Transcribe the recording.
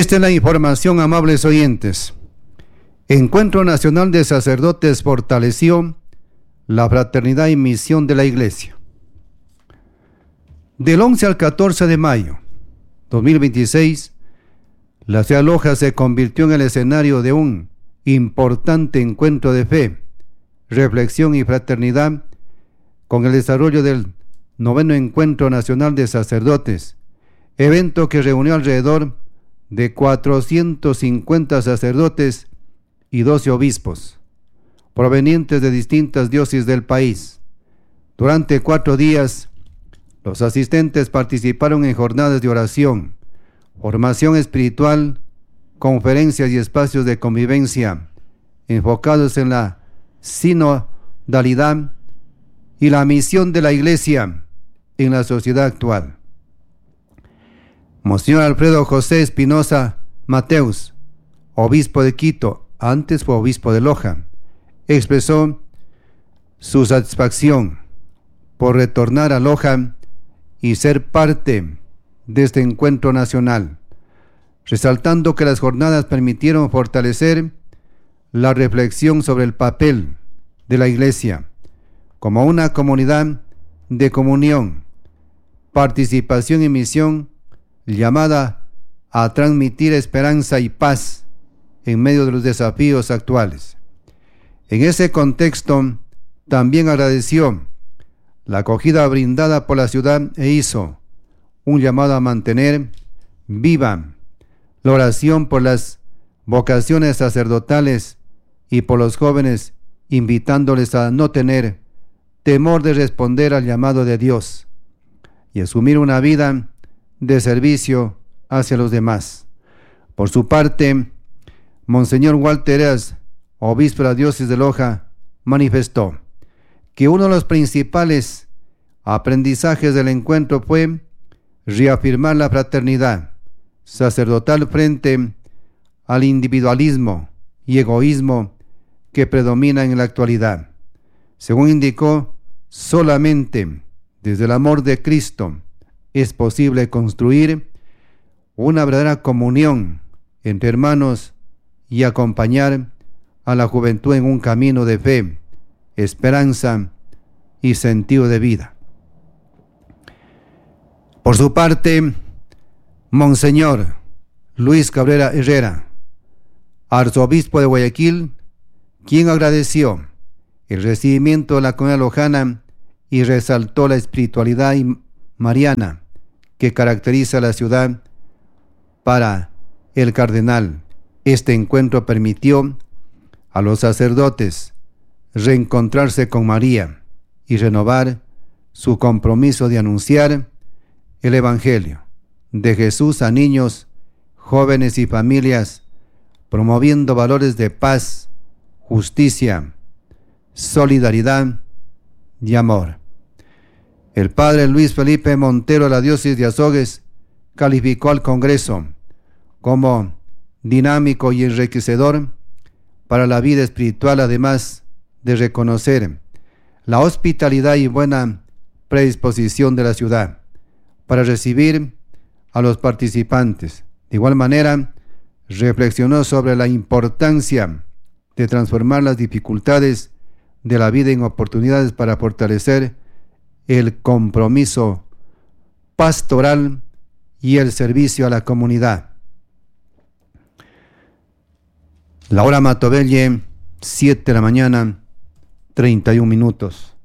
Esta es la información, amables oyentes. Encuentro Nacional de Sacerdotes fortaleció la fraternidad y misión de la Iglesia. Del 11 al 14 de mayo 2026, la ciudad de Loja se convirtió en el escenario de un importante encuentro de fe, reflexión y fraternidad con el desarrollo del 9º Encuentro Nacional de Sacerdotes, evento que reunió alrededor de 450 sacerdotes y 12 obispos, provenientes de distintas diócesis del país. Durante 4 días, los asistentes participaron en jornadas de oración, formación espiritual, conferencias y espacios de convivencia, enfocados en la sinodalidad y la misión de la Iglesia en la sociedad actual. Monseñor Alfredo José Espinosa Mateus, obispo de Quito, antes fue obispo de Loja, expresó su satisfacción por retornar a Loja y ser parte de este encuentro nacional, resaltando que las jornadas permitieron fortalecer la reflexión sobre el papel de la Iglesia como una comunidad de comunión, participación y misión llamada a transmitir esperanza y paz en medio de los desafíos actuales. En ese contexto, también agradeció la acogida brindada por la ciudad e hizo un llamado a mantener viva la oración por las vocaciones sacerdotales y por los jóvenes, invitándoles a no tener temor de responder al llamado de Dios y asumir una vida de servicio hacia los demás. Por su parte, Monseñor Walter Eras, obispo de la diócesis de Loja, manifestó que uno de los principales aprendizajes del encuentro fue reafirmar la fraternidad sacerdotal frente al individualismo y egoísmo que predomina en la actualidad. Según indicó, solamente desde el amor de Cristo es posible construir una verdadera comunión entre hermanos y acompañar a la juventud en un camino de fe, esperanza y sentido de vida. Por su parte, Monseñor Luis Cabrera Herrera, arzobispo de Guayaquil, quien agradeció el recibimiento de la comunidad lojana y resaltó la espiritualidad mariana que caracteriza a la ciudad. Para el cardenal, este encuentro permitió a los sacerdotes reencontrarse con María y renovar su compromiso de anunciar el Evangelio de Jesús a niños, jóvenes y familias, promoviendo valores de paz, justicia, solidaridad y amor. El padre Luis Felipe Montero de la diócesis de Azogues calificó al Congreso como dinámico y enriquecedor para la vida espiritual, además de reconocer la hospitalidad y buena predisposición de la ciudad para recibir a los participantes. De igual manera, reflexionó sobre la importancia de transformar las dificultades de la vida en oportunidades para fortalecer el compromiso pastoral y el servicio a la comunidad. La hora Matobelle, 7 de la mañana, 31 minutos.